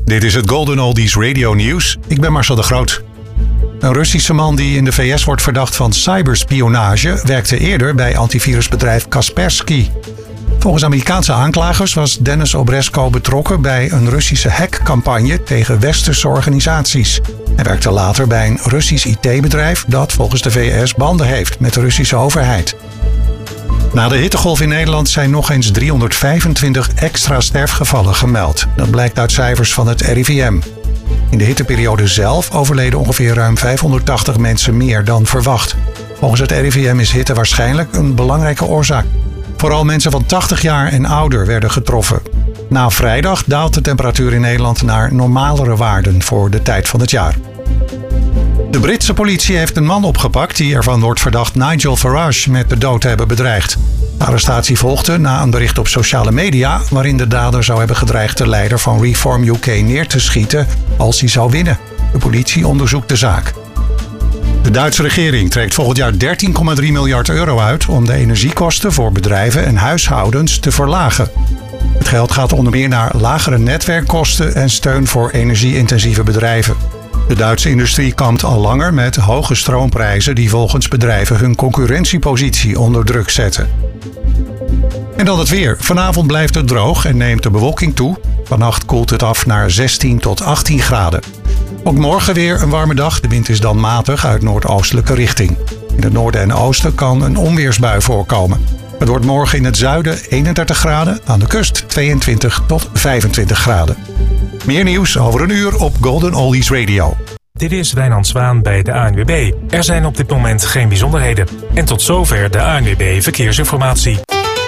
Dit is het Golden Oldies Radio Nieuws. Ik ben Marcel de Groot. Een Russische man die in de VS wordt verdacht van cyberspionage werkte eerder bij antivirusbedrijf Kaspersky. Volgens Amerikaanse aanklagers was Dennis Obresko betrokken bij een Russische hackcampagne tegen westerse organisaties. Hij werkte later bij een Russisch IT-bedrijf dat volgens de VS banden heeft met de Russische overheid. Na de hittegolf in Nederland zijn nog eens 325 extra sterfgevallen gemeld. Dat blijkt uit cijfers van het RIVM. In de hitteperiode zelf overleden ongeveer ruim 580 mensen meer dan verwacht. Volgens het RIVM is hitte waarschijnlijk een belangrijke oorzaak. Vooral mensen van 80 jaar en ouder werden getroffen. Na vrijdag daalt de temperatuur in Nederland naar normalere waarden voor de tijd van het jaar. De Britse politie heeft een man opgepakt die ervan wordt verdacht Nigel Farage met de dood te hebben bedreigd. De arrestatie volgde na een bericht op sociale media waarin de dader zou hebben gedreigd de leider van Reform UK neer te schieten als hij zou winnen. De politie onderzoekt de zaak. De Duitse regering trekt volgend jaar 13,3 miljard euro uit om de energiekosten voor bedrijven en huishoudens te verlagen. Het geld gaat onder meer naar lagere netwerkkosten en steun voor energie-intensieve bedrijven. De Duitse industrie kampt al langer met hoge stroomprijzen die volgens bedrijven hun concurrentiepositie onder druk zetten. En dan het weer. Vanavond blijft het droog en neemt de bewolking toe. Vannacht koelt het af naar 16 tot 18 graden. Ook morgen weer een warme dag. De wind is dan matig uit noordoostelijke richting. In het noorden en oosten kan een onweersbui voorkomen. Het wordt morgen in het zuiden 31 graden, aan de kust 22 tot 25 graden. Meer nieuws over een uur op Golden Oldies Radio. Dit is Wijnand Zwaan bij de ANWB. Er zijn op dit moment geen bijzonderheden. En tot zover de ANWB Verkeersinformatie.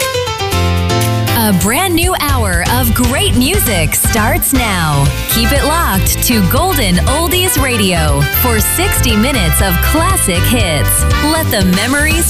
A brand new hour of great music starts now. Keep it locked to Golden Oldies Radio for 60 minutes of classic hits. Let the memories